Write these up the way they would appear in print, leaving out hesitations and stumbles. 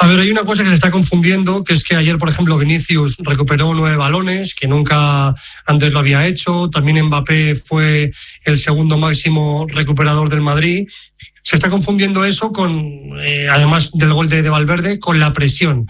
ver, hay una cosa que se está confundiendo, que es que ayer, por ejemplo, Vinicius recuperó 9 balones, que nunca antes lo había hecho. También Mbappé fue el segundo máximo recuperador del Madrid. Se está confundiendo eso con, además del gol de Valverde, con la presión.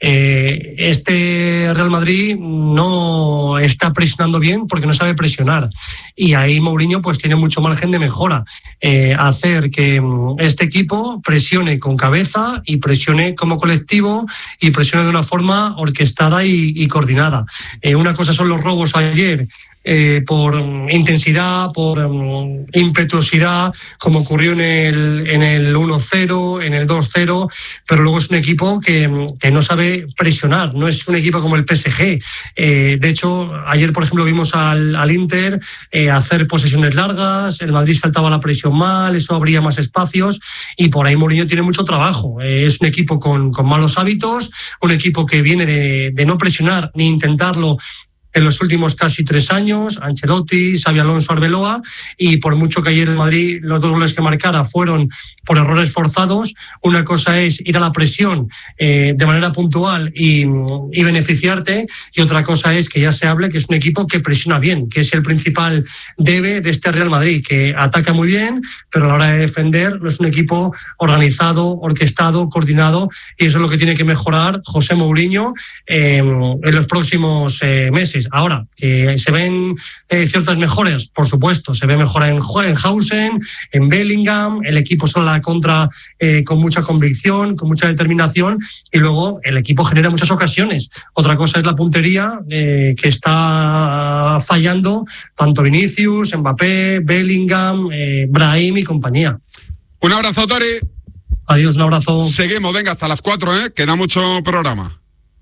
Este Real Madrid no está presionando bien porque no sabe presionar. Y ahí Mourinho pues tiene mucho margen de mejora. Hacer que este equipo presione con cabeza y presione como colectivo y presione de una forma orquestada y coordinada. Una cosa son los robos ayer, por intensidad, por impetuosidad, como ocurrió en el 1-0, en el 2-0, pero luego es un equipo que no sabe presionar, no es un equipo como el PSG. De hecho, ayer, por ejemplo, vimos al Inter hacer posesiones largas, el Madrid saltaba la presión mal, eso abría más espacios, y por ahí Mourinho tiene mucho trabajo. Es un equipo con malos hábitos, un equipo que viene de no presionar ni intentarlo en los últimos casi 3 años, Ancelotti, Xabi Alonso, Arbeloa, y por mucho que ayer el Madrid los 2 goles que marcara fueron por errores forzados, una cosa es ir a la presión de manera puntual y beneficiarte, y otra cosa es que ya se hable que es un equipo que presiona bien, que es el principal debe de este Real Madrid, que ataca muy bien, pero a la hora de defender no es un equipo organizado, orquestado, coordinado, y eso es lo que tiene que mejorar José Mourinho en los próximos meses. Ahora, que se ven ciertas mejoras, por supuesto, se ve mejora en Hausen, en Bellingham, el equipo sale a la contra con mucha convicción, con mucha determinación, y luego el equipo genera muchas ocasiones. Otra cosa es la puntería, que está fallando tanto Vinicius, Mbappé, Bellingham, Brahim y compañía. Un abrazo, Tori. Adiós, un abrazo. Seguimos, venga, hasta las 4, queda mucho programa.